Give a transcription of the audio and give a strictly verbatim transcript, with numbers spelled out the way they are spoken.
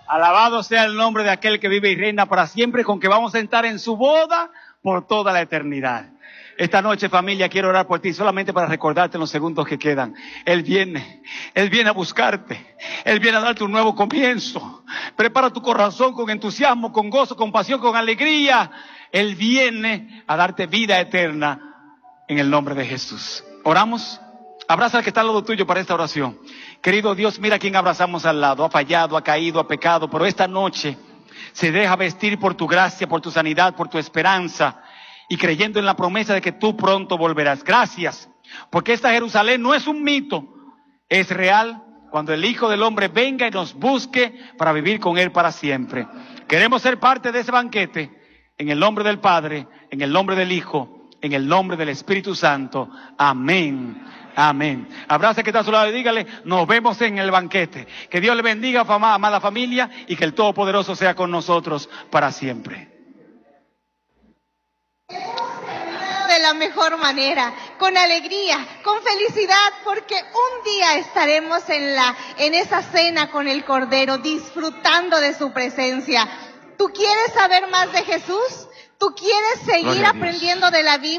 Alabado sea el nombre de aquel que vive y reina para siempre, con que vamos a entrar en su boda por toda la eternidad. Esta noche, familia, quiero orar por ti, solamente para recordarte en los segundos que quedan. Él viene, Él viene a buscarte, Él viene a darte un nuevo comienzo. Prepara tu corazón con entusiasmo, con gozo, con pasión, con alegría. Él viene a darte vida eterna en el nombre de Jesús. ¿Oramos? Abraza al que está al lado tuyo para esta oración. Querido Dios, mira a quien abrazamos al lado. Ha fallado, ha caído, ha pecado, pero esta noche se deja vestir por tu gracia, por tu sanidad, por tu esperanza, y creyendo en la promesa de que tú pronto volverás. Gracias, porque esta Jerusalén no es un mito, es real cuando el Hijo del Hombre venga y nos busque para vivir con Él para siempre. Queremos ser parte de ese banquete, en el nombre del Padre, en el nombre del Hijo, en el nombre del Espíritu Santo. Amén. Amén. Abraza que está a su lado y dígale, nos vemos en el banquete. Que Dios le bendiga, amada familia, y que el Todopoderoso sea con nosotros para siempre. De la mejor manera, con alegría, con felicidad, porque un día estaremos en la, en esa cena con el Cordero, disfrutando de su presencia. ¿Tú quieres saber más de Jesús? ¿Tú quieres seguir aprendiendo de la Biblia?